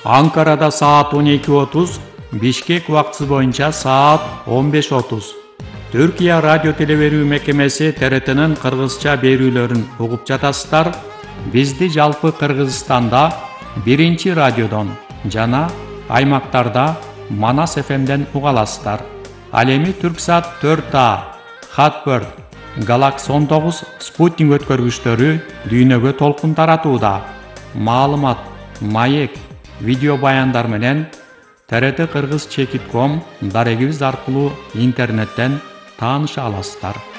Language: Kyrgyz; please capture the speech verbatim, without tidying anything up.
Анкарада саат он эки отуз, Бишкек убактысы боюнча саат он беш отуз. Түркия радио телеберүү мекемеси Т Р Т'нин кыргызча берүүлөрүн угуп жатасыздар. Бизди жалпы Кыргызстанда биринчи радиодон жана аймактарда Манас Ф M'ден уга аласыздар. Ал эми Түрксат төрт А, Хатбird, Galaxy он тогуз спутник өткөргүчтөрү дүйнөгө толкун таратууда. Маалымат, маек, видео баяндар менен Т Р Т кыргыз чекит точка ком дарегибиз аркылуу интернеттен тааныша аласыздар.